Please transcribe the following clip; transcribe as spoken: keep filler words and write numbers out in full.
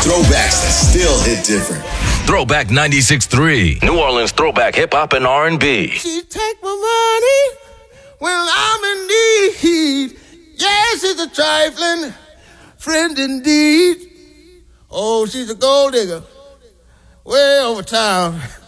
Throwbacks that still hit different. Throwback ninety-six point three. New Orleans throwback hip hop and R and B. She take my money when I'm in need. Yes, she's a trifling friend indeed. Oh, she's a gold digger way over town.